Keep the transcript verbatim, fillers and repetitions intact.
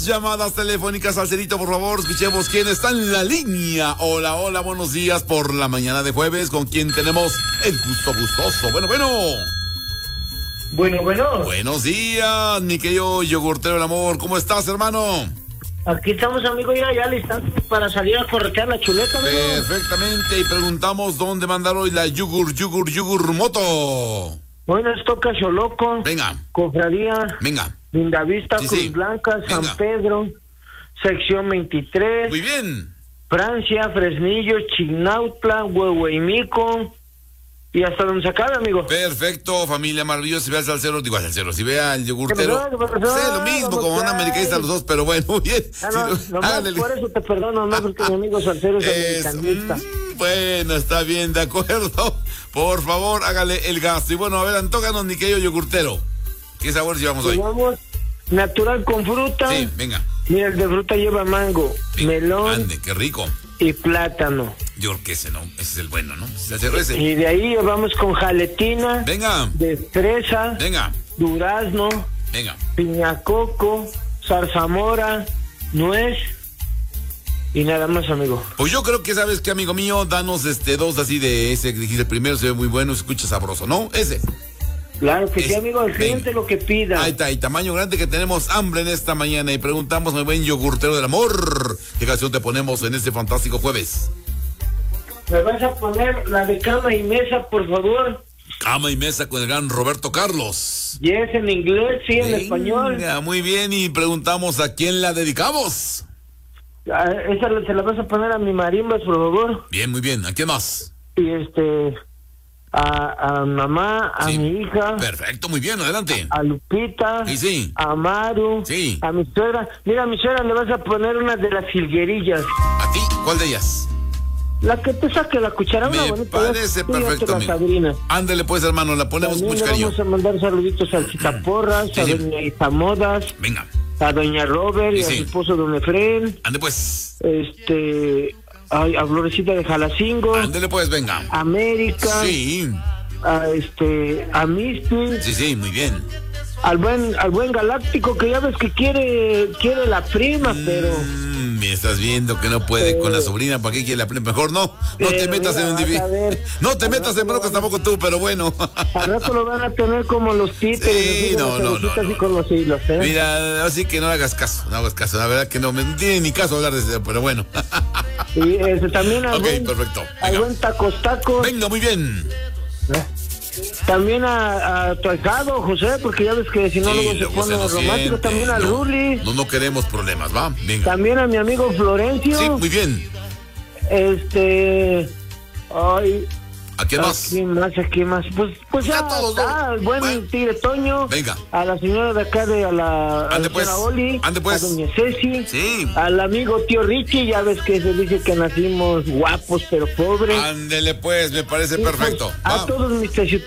llamadas telefónicas, Salcerito, por favor. Escuchemos quién está en la línea. Hola, hola, buenos días por la mañana de jueves. ¿Con quién tenemos el gusto gustoso? Bueno, bueno. Bueno, bueno. Buenos días, mi querido yogurtero del amor. ¿Cómo estás, hermano? Aquí estamos, amigo, ya, ya listando para salir a corretear la chuleta, amigo. Perfectamente, y preguntamos dónde mandar hoy la yugur, yugur, yugur moto. Hoy nos toca Xoloco. Venga. Cofradía. Venga. Lindavista, Sí, Cruz sí. Blanca, San Venga. Pedro, sección veintitrés. Muy bien. Francia, Fresnillo, Chignautla, Huehueimico. Y hasta donde se acabe, amigo. Perfecto, familia maravillosa. Si ve al salsero, digo al salsero, si ve al yogurtero, ¿Qué pasó? ¿Qué pasó? sé lo mismo, ¿Cómo como un estás? americanista los dos, pero bueno, muy bien. Ah, no, Sí, nomás hágale. por eso te perdono, no porque mi amigo Salcero es Es, americanista. mm, bueno, está bien, de acuerdo. Por favor, hágale el gasto. Y bueno, a ver, antójanos, mi querido yogurtero. ¿Qué sabor llevamos hoy? Llevamos natural con fruta. Sí, venga. Mira, el de fruta lleva mango, Sí, melón ande, qué rico. y plátano. Yo creo que ese, ¿no? Ese es el bueno, ¿no? Ese es el ese. Y de ahí vamos con jaletina, Venga, de fresa, venga, durazno, venga. piña coco, zarzamora, nuez y nada más, amigo. Pues yo creo que, ¿sabes qué, amigo mío? Danos este dos así de ese que dijiste. El primero se ve muy bueno, se escucha sabroso, ¿no? Ese. Claro que sí, Es- amigo, el cliente venga. lo que pida. Ahí está, y tamaño grande que tenemos hambre en esta mañana. Y preguntamos, mi buen yogurtero del amor, ¿qué canción te ponemos en este fantástico jueves? ¿Me vas a poner la de cama y mesa, por favor? Cama y mesa con el gran Roberto Carlos. Yes, en inglés, sí, en Venga, español. muy bien, y preguntamos a quién la dedicamos. Ah, esa la- se la vas a poner a mi marimbas, por favor. Bien, muy bien, ¿a quién más? Y este, a, a mamá, a Sí. mi hija, Perfecto, muy bien, adelante. a Lupita, Sí, sí. a Maru, Sí. a mi suegra. Mira, a mi suegra le vas a poner una de las jilguerillas. ¿A ti? ¿Cuál de ellas? La que te saque la cuchara, una Me bonita. parece tú ya te perfecto, la amigo. Sabrina. Ándele pues, hermano, la ponemos También mucho le cariño. vamos a mandar saluditos al Chitaporras, Sí, a sí. doña Izamodas, Venga, a doña Robert y Sí, a sí. su esposo don Efren, ande pues. este, ay, a Florecita de Jalacingo, Ándele pues, venga. a América, Sí, a este, a Misty, sí, sí, muy bien. al buen, al buen Galáctico, que ya ves que quiere, quiere la prima, pero Mm, me estás viendo que no puede Eh, con la sobrina, ¿para qué quiere la prima? Mejor no, no te pero metas mira, en un vas a divi- ver. No te Al metas rato en lo broncas van a- tampoco tú, pero bueno. al rato lo van a tener como los títeres, Sí, así con no, las no, orejitas no, y no. con los hilos, ¿eh? Mira, así que no hagas caso, no hagas caso, la verdad que no, me no tiene ni caso hablar de eso, pero bueno. Y este, también al Ok, buen, perfecto, al venga. buen Tacos Tacos, Venga, muy bien. también a, a tu ahijado, José, porque ya ves que si no Sí, luego se luego pone se nos romántico, siente. también al No, Ruli, No, no queremos problemas, ¿va? Venga. también a mi amigo Florencio, Sí, muy bien. este, ay, ¿A quién más? aquí más, aquí más, pues, pues Ya ya, todos, ¿no? está, al buen Bueno. Tigre Toño, Venga. a la señora de acá de a la, a Ande la pues, señora Oli, ande pues. a doña Ceci, Sí. al amigo tío Richie, ya ves que se dice que nacimos guapos pero pobres. Ándele pues, me parece Y, pues, perfecto. a Va. todos mis